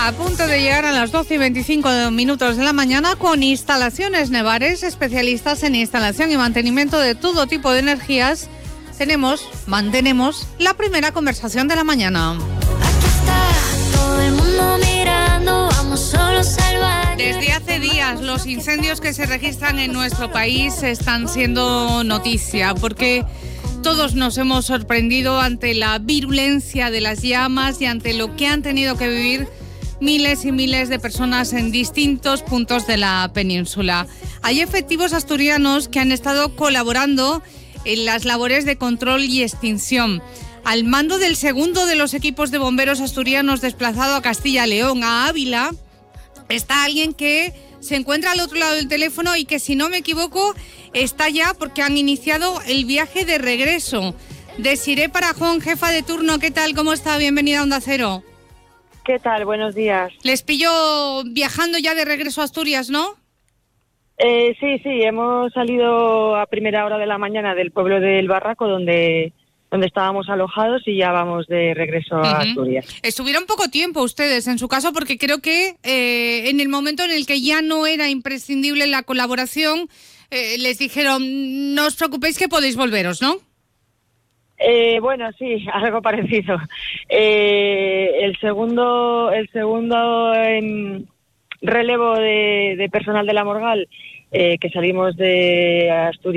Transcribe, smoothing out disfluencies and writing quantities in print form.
A punto de llegar a las 12:25 de la mañana con Instalaciones Nevares, especialistas en instalación y mantenimiento de todo tipo de energías. Mantenemos la primera conversación de la mañana. Aquí está todo el mundo mirando, vamos solo a salvar. Desde hace días los incendios que se registran en nuestro país están siendo noticia porque todos nos hemos sorprendido ante la virulencia de las llamas y ante lo que han tenido que vivir miles y miles de personas en distintos puntos de la península. Hay efectivos asturianos que han estado colaborando en las labores de control y extinción. Al mando del segundo de los equipos de bomberos asturianos desplazado a Castilla y León, a Ávila, está alguien que se encuentra al otro lado del teléfono y que, si no me equivoco, está ya porque han iniciado el viaje de regreso. Desiré Parajón, jefa de turno, ¿qué tal? ¿Cómo está? Bienvenida a Onda Cero. ¿Qué tal? Buenos días. Les pillo viajando ya de regreso a Asturias, ¿no? Sí, hemos salido a primera hora de la mañana del pueblo del Barraco, donde estábamos alojados, y ya vamos de regreso a Asturias. Estuvieron poco tiempo ustedes, en su caso, porque creo que en el momento en el que ya no era imprescindible la colaboración, les dijeron, no os preocupéis que podéis volveros, ¿no? Bueno, sí, algo parecido. El segundo relevo de personal de la Morgal, que salimos de Asturias